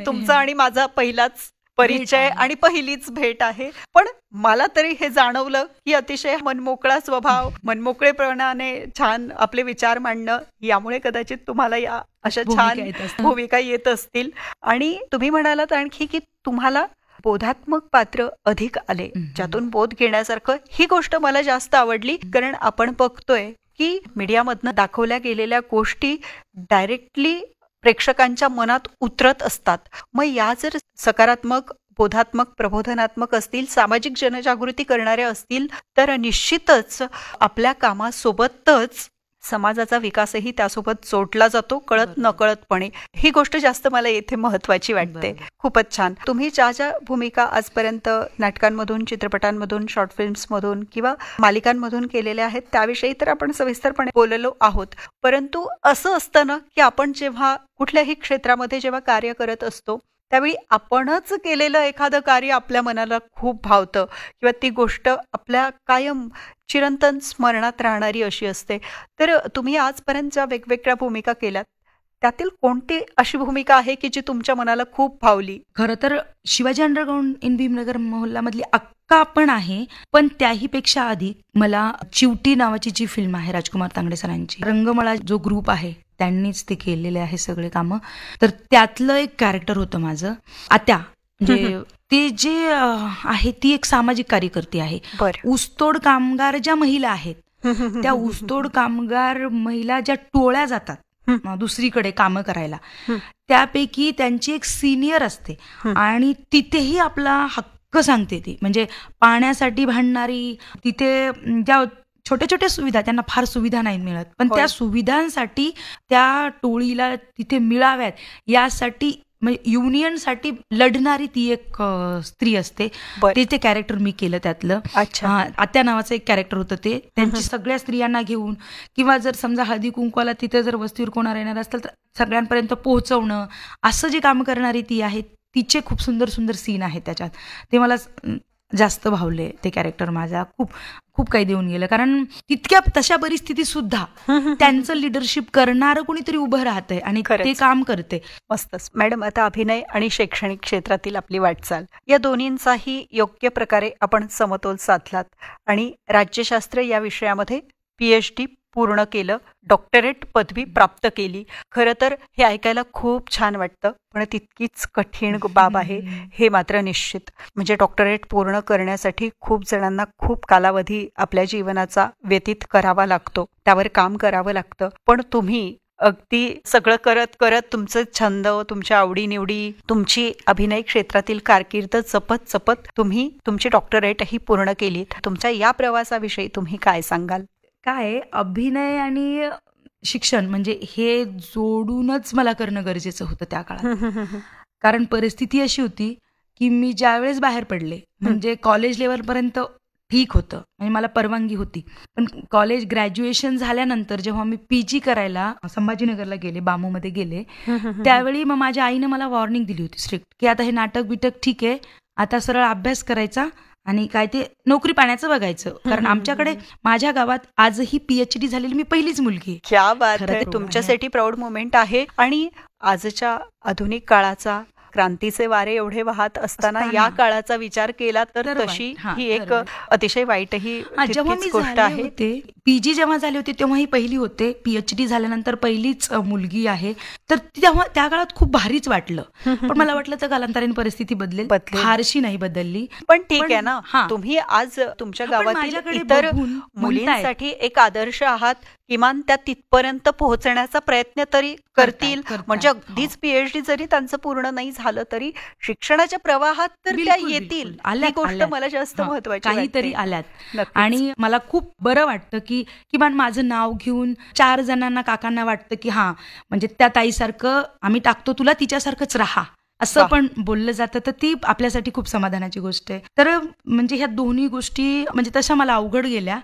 तुमचा आणि माझा पहिलाच परिचय आणि पहिलीच भेट आहे. पण मला तरी हे जाणवलं की अतिशय मनमोकळा स्वभाव, मनमोकळेपणाने छान आपले विचार मांडणं, यामुळे कदाचित तुम्हाला या अशा छान भूमिका येत असतील. आणि तुम्ही म्हणालात आणखी की तुम्हाला बोधात्मक पात्र अधिक आले, ज्यातून बोध घेण्यासारखं. ही गोष्ट मला जास्त आवडली, कारण आपण बघतोय की मीडियामधनं दाखवल्या गेलेल्या गोष्टी डायरेक्टली प्रेक्षकांच्या मनात उतरत असतात. मग या जर सकारात्मक, बोधात्मक, प्रबोधनात्मक असतील, सामाजिक जनजागृती करणाऱ्या असतील, तर निश्चितच आपल्या कामासोबतच समाजाचा विकासही त्यासोबत जोडला जातो, कळत नकळतपणे. ही गोष्ट जास्त मला येथे महत्वाची वाटते. खूपच छान. तुम्ही ज्या ज्या भूमिका आजपर्यंत नाटकांमधून, चित्रपटांमधून, शॉर्ट फिल्म्समधून किंवा मालिकांमधून केलेल्या आहेत, त्याविषयी तर आपण सविस्तरपणे बोललो आहोत. परंतु असं असतं ना की आपण जेव्हा कुठल्याही क्षेत्रामध्ये जेव्हा कार्य करत असतो, त्यावेळी आपणच केलेलं एखादं कार्य आपल्या मनाला खूप भावतं किंवा ती गोष्ट आपल्या कायम चिरंतन स्मरणात राहणारी अशी असते. तर तुम्ही आजपर्यंत ज्या वेगवेगळ्या भूमिका केल्यात, त्यातील कोणती अशी भूमिका आहे की जी तुमच्या मनाला खूप भावली? खरं तर शिवाजी अंडरग्राऊंड इन भीमनगर मोहल्ला मधली अक्का पण आहे, पण त्याही पेक्षा अधिक मला चिवटी नावाची जी फिल्म आहे राजकुमार तांगडे सरांची, रंगमळा जो ग्रुप आहे त्यांनीच ते केलेले आहे सगळे कामं. तर त्यातलं एक कॅरेक्टर होतं माझं आत्या. म्हणजे ते जे आहे ती एक सामाजिक कार्यकर्ती आहे. ऊसतोड कामगार ज्या महिला आहेत, त्या ऊसतोड कामगार महिला ज्या टोळ्या जातात दुसरीकडे कामं करायला, त्यापैकी त्यांची एक सिनियर असते आणि तिथेही आपला हक्क सांगते ती. म्हणजे पाण्यासाठी भांडणारी, तिथे ज्या छोट्या छोट्या सुविधा, त्यांना फार सुविधा नाही मिळत, पण त्या सुविधांसाठी त्या टोळीला तिथे मिळाव्यात यासाठी म्हणजे युनियनसाठी लढणारी ती एक स्त्री असते. ते कॅरेक्टर मी केलं त्यातलं. आत्या नावाचं एक कॅरेक्टर होतं ते. त्यांची सगळ्या स्त्रियांना घेऊन किंवा जर समजा हळदी कुंकवाला तिथे जर वस्तीवर कोणा येणार असतील तर सगळ्यांपर्यंत पोहोचवणं, असं जे काम करणारी ती आहे. तिचे खूप सुंदर सुंदर सीन आहेत त्याच्यात. ते मला जास्त भावले ते कॅरेक्टर. माझा खूप खूप काही देऊन गेलं, कारण तितक्या तशा परिस्थितीत सुद्धा त्यांचं लिडरशिप करणारं कोणीतरी उभं राहतंय आणि ते काम करते. मस्तच. मॅडम, आता अभिनय आणि शैक्षणिक क्षेत्रातील आपली वाटचाल, या दोन्हींचाही योग्य प्रकारे आपण समतोल साधलात आणि राज्यशास्त्र या विषयामध्ये PhD पूर्ण केलं, डॉक्टरेट पदवी प्राप्त केली. खरं तर हे ऐकायला खूप छान वाटतं, पण तितकीच कठीण बाब आहे हे मात्र निश्चित. म्हणजे डॉक्टरेट पूर्ण करण्यासाठी खूप जणांना खूप कालावधी आपल्या जीवनाचा व्यतीत करावा लागतो, त्यावर काम करावं लागतं. पण तुम्ही अगदी सगळं करत करत तुमचे छंद, तुमच्या आवडीनिवडी, तुमची अभिनय क्षेत्रातील कारकीर्द जपत जपत तुम्ही तुमची डॉक्टरेटही पूर्ण केलीत. तुमच्या या प्रवासाविषयी तुम्ही काय सांगाल? काय अभिनय आणि शिक्षण म्हणजे हे जोडूनच मला करणं गरजेचं होतं त्या काळात. कारण परिस्थिती अशी होती की मी ज्यावेळेस बाहेर पडले, म्हणजे कॉलेज लेवलपर्यंत ठीक होतं, म्हणजे मला परवानगी होती. पण कॉलेज ग्रॅज्युएशन झाल्यानंतर जेव्हा मी PG करायला संभाजीनगरला गेले, बामूमध्ये गेले, त्यावेळी मग माझ्या आईनं मला वॉर्निंग दिली होती स्ट्रिक्ट, की आता हे नाटक बिटक ठीक आहे, आता सरळ अभ्यास करायचा आणि काय ते नोकरी पाण्याचं बघायचं. कारण आमच्याकडे माझ्या गावात आजही PhD झालेली मी पहिलीच मुलगी. क्या बात आहे. तुमच्यासाठी प्राऊड मोमेंट आहे. आणि आजच्या आधुनिक काळाचा क्रांतीचे वारे एवढे वाहत असताना या काळाचा विचार केला तर तशी ही एक अतिशय वाईटही गोष्ट आहे. PG जेव्हा झाले होते तेव्हा ही पहिली होते, PhD झाल्यानंतर पहिलीच मुलगी आहे. तर तेव्हा त्या काळात खूप भारीच वाटलं. पण मला वाटलं तर कालांतराने परिस्थिती बदलेल, फारशी नाही बदलली. पण ठीक आहे ना, तुम्ही आज तुमच्या गावातील इतर मुलींसाठी एक आदर्श आहात. किमान त्या तिथपर्यंत पोहोचण्याचा प्रयत्न तरी करतील. म्हणजे अगदीच PhD जरी त्यांचं पूर्ण नाही झालं तरी शिक्षणाच्या प्रवाहात तर त्या येतील. ही गोष्ट मला जास्त महत्वाची काहीतरी आल्यात. आणि मला खूप बरं वाटतं की किमान माझं नाव घेऊन 4 जणांना, काकांना वाटतं की हा म्हणजे त्या ताईसारखं आम्ही टाकतो तुला, तिच्यासारखंच राहा, असं पण बोललं जातं. तर ती आपल्यासाठी खूप समाधानाची गोष्ट आहे. तर म्हणजे ह्या दोन्ही गोष्टी म्हणजे तशा मला अवघड गेल्या.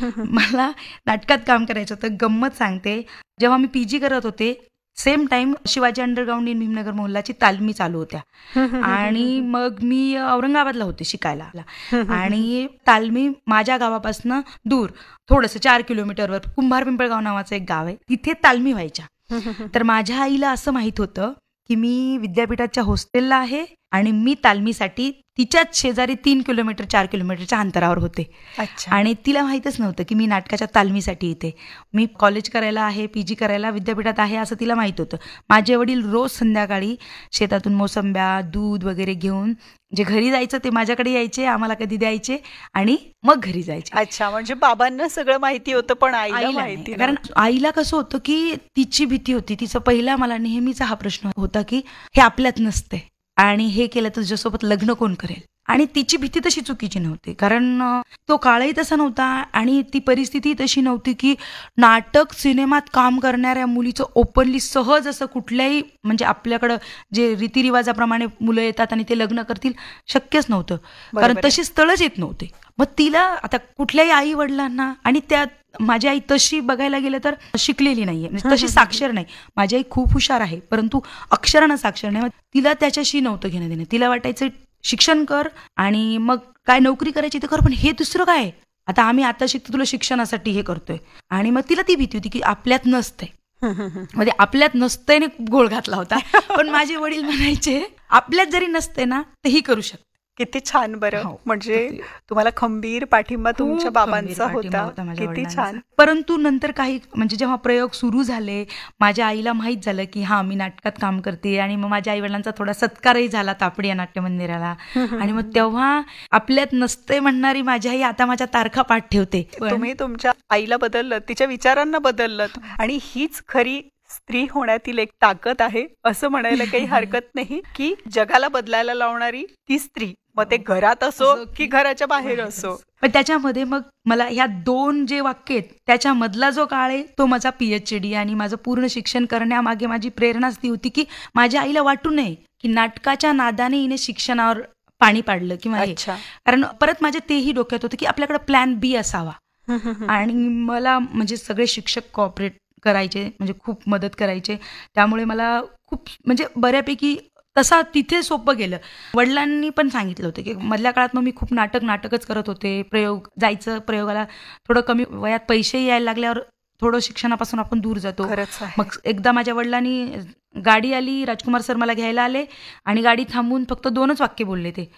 मला नाटकात काम करायचं होतं. गंमत सांगते, जेव्हा मी PG करत होते same time Shivaji underground in Bhimnagar मोहल्लाची तालमी चालू होत्या आणि मग मी औरंगाबादला होते शिकायला. आणि तालमी माझ्या गावापासून दूर थोडंसं 4 किलोमीटरवर कुंभार पिंपळगाव नावाचं एक गाव आहे, तिथे तालमी व्हायच्या. तर माझ्या आईला असं माहित होतं की मी विद्यापीठाच्या हॉस्टेलला आहे आणि मी तालमीसाठी तिच्याच शेजारी 3 किलोमीटर 4 किलोमीटरच्या अंतरावर होते. अच्छा. आणि तिला माहीतच नव्हतं की मी नाटकाच्या तालमीसाठी येते. मी कॉलेज करायला आहे, PG करायला विद्यापीठात आहे असं तिला माहीत होतं. माझे वडील रोज संध्याकाळी शेतातून मोसंब्या, दूध वगैरे घेऊन जे घरी जायचं ते माझ्याकडे यायचे, आम्हाला कधी द्यायचे आणि मग घरी जायचे. अच्छा, म्हणजे बाबांना सगळं माहिती होतं पण आईला आईला माहिती नाही. कारण नव्हतं. आईला कसं होतं की तिची भीती होती. तिचा पहिला मला नेहमीचा हा प्रश्न होता की हे आपल्यात नसते आणि हे केलं तर तुझ्यासोबत लग्न कोण करेल. आणि तिची भीती तशी चुकीची नव्हती, कारण तो काळही तसा नव्हता आणि ती परिस्थिती तशी नव्हती की नाटक सिनेमात काम करणाऱ्या मुलीचं ओपनली सहज असं कुठल्याही म्हणजे आपल्याकडं जे रीतिरिवाजाप्रमाणे मुलं येतात आणि ते लग्न करतील शक्यच नव्हतं, कारण बरोबर आहे. तशी स्थळच येत नव्हते. मग तिला आता कुठल्याही आई वडिलांना, आणि त्यात माझी आई तशी बघायला गेलं तर शिकलेली नाहीये, म्हणजे तशी साक्षर नाही. माझी आई खूप हुशार आहे परंतु अक्षरानं साक्षर नाही. मग तिला त्याच्याशी नव्हतं घेणं देणं. तिला वाटायचं शिक्षण कर आणि मग काय नोकरी करायची तर कर, पण हे दुसरं काय, आता आम्ही आता शिकतो तुला शिक्षणासाठी हे करतोय. आणि मग तिला ती भीती होती की आपल्यात नसतंय. म्हणजे आपल्यात नसतंय ने घोळ घातला होता. पण माझे वडील म्हणायचे आपल्यात जरी नसते ना तर ही करू शकते. किती छान बरं. हो. म्हणजे तुम्हाला खंबीर पाठिंबा तुमच्या खूप बाबांचा खंबीर पाठिंबा होता. माझ्या किती वडिलांचा. छान. परंतु नंतर काही म्हणजे जेव्हा प्रयोग सुरू झाले, माझ्या आईला माहीत झालं की हा मी नाटकात काम करते आणि मग माझ्या आई वडिलांचा थोडा सत्कारही झाला तापडी या नाट्य मंदिराला. आणि मग तेव्हा आपल्यात नसते म्हणणारी माझी आई आता माझ्या तारखा पाठ ठेवते. तुम्ही तुमच्या आईला बदललं, तिच्या विचारांना बदललं आणि हीच खरी स्त्री होण्यातील एक ताकद आहे असं म्हणायला काही हरकत नाही की जगाला बदलायला लावणारी ती स्त्री, मग ते घरात असो की घराच्या बाहेर असो. पण त्याच्यामध्ये मग मला ह्या 2 जे वाक्य आहेत त्याच्यामधला जो काळ आहे तो माझा PhD आणि माझं पूर्ण शिक्षण करण्यामागे माझी प्रेरणाच ती होती की माझ्या आईला वाटू नये की नाटकाच्या नादाने हिने शिक्षणावर पाणी पाडलं किंवा हे. अच्छा. कारण परत माझ्या तेही डोक्यात होतं की आपल्याकडे प्लॅन B असावा. आणि मला म्हणजे सगळे शिक्षक कॉपरेट करायचे, म्हणजे खूप मदत करायचे. त्यामुळे मला खूप म्हणजे बऱ्यापैकी तसा तिथे सोपं गेलं. वडिलांनी पण सांगितलं होतं की मधल्या काळात मग मी खूप नाटकच करत होते. प्रयोग जायचं प्रयोगाला, थोडं कमी वयात पैसेही यायला लागल्यावर थोडं शिक्षणापासून आपण दूर जातो. खरंच आहे. मग एकदा माझ्या वडिलांनी गाडी आली, राजकुमार सर मला घ्यायला आले आणि गाडी थांबून फक्त 2च वाक्य बोलले ते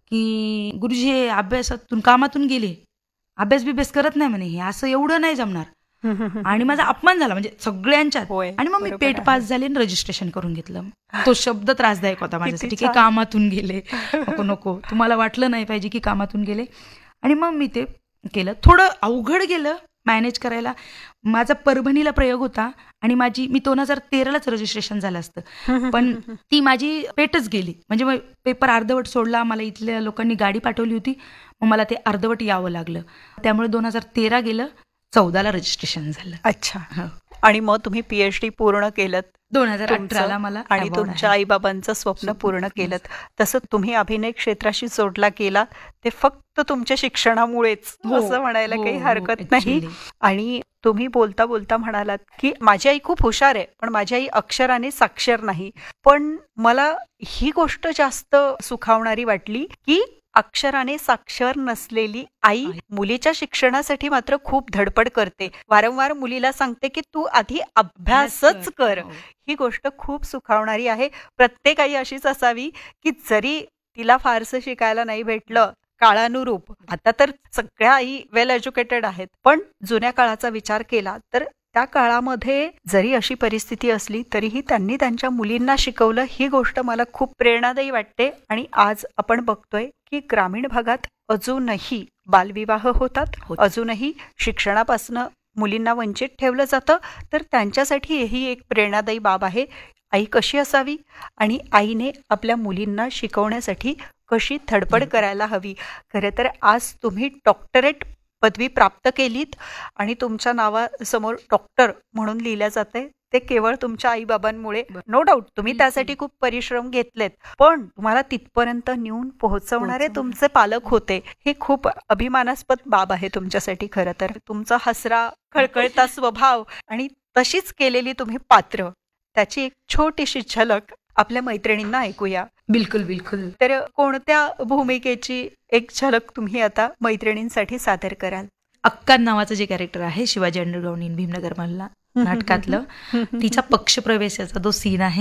की गुरुजी हे अभ्यासातून कामातून गेले, अभ्यास बिभ्यास करत नाही म्हणे, हे असं एवढं नाही जमणार. आणि माझा अपमान झाला म्हणजे सगळ्यांच्यात. होय, आणि मग मी बरोबर पेट आहे. पास झाले आणि रजिस्ट्रेशन करून घेतलं. तो शब्द त्रासदायक होता माझ्यासाठी की छान. कामातून गेले. नको तुम्हाला वाटलं नाही पाहिजे की कामातून गेले. आणि मग मी ते केलं. थोडं अवघड गेलं मॅनेज करायला. माझा परभणीला प्रयोग होता आणि मी 2013लाच रजिस्ट्रेशन झालं असतं, पण ती माझी पेटच गेली. म्हणजे मग पेपर अर्धवट सोडला. मला इथल्या लोकांनी गाडी पाठवली होती, मग मला ते अर्धवट यावं लागलं. त्यामुळे 2013 गेलं, 14ला रजिस्ट्रेशन झालं. अच्छा. हो. आणि मग तुम्ही PhD पूर्ण केलं 2018ला मला आणि award तुमच्या आहे. आईबाबांचं स्वप्न पूर्ण केलं. तसं तुम्ही अभिनय क्षेत्राशी जोडला गेला ते फक्त तुमच्या शिक्षणामुळेच हो, असं म्हणायला हो, काही हो, हरकत नाही. actually. आणि तुम्ही बोलता बोलता म्हणालात की माझी आई खूप हुशार आहे पण माझी आई अक्षराने साक्षर नाही. पण मला ही गोष्ट जास्त सुखावणारी वाटली की अक्षराने साक्षर नसलेली आई मुलीच्या शिक्षणासाठी मात्र खूप धडपड करते. वारंवार मुलीला सांगते की तू आधी अभ्यासच कर. हो. ही गोष्ट खूप सुखावणारी आहे. प्रत्येक आई अशीच असावी की जरी तिला फारसं शिकायला नाही भेटलं काळानुरूप, आता तर सगळ्या आई वेल एज्युकेटेड आहेत, पण जुन्या काळाचा विचार केला तर त्या काळामध्ये जरी अशी परिस्थिती असली तरीही त्यांनी त्यांच्या मुलींना शिकवलं. ही गोष्ट मला खूप प्रेरणादायी वाटते. आणि आज आपण बघतोय की ग्रामीण भागात अजूनही बालविवाह होतात, अजूनही शिक्षणापासून मुलींना वंचित ठेवलं जातं. तर त्यांच्यासाठी ही एक प्रेरणादायी बाब आहे. आई कशी असावी आणि आईने आपल्या मुलींना शिकवण्यासाठी कशी धडपड करायला हवी. खरं तर आज तुम्ही डॉक्टरेट पदवी प्राप्त केलीत आणि तुमच्या नावासमोर डॉक्टर म्हणून लिहिल्या जाते ते केवळ तुमच्या आईबाबांमुळे. नो डाऊट तुम्ही त्यासाठी खूप परिश्रम घेतलेत, पण तुम्हाला तिथपर्यंत नेऊन पोहोचवणारे तुमचे पालक होते. हे खूप अभिमानास्पद बाब आहे तुमच्यासाठी. खरं तर तुमचा हसरा खळखळता स्वभाव आणि तशीच केलेली तुम्ही पात्र, त्याची एक छोटीशी झलक आपल्या मैत्रिणींना ऐकूया. बिलकुल. तर कोणत्या भूमिकेची एक झलक तुम्ही आता मैत्रिणींसाठी सादर कराल? अक्का नावाचं जे कॅरेक्टर आहे शिवाजी अंडरग्राऊंड इन भीमनगर मधला नाटकातलं, तिचा पक्षप्रवेशाचा जो सीन आहे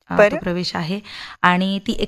तो बरं. प्रवेश आहे आणि ती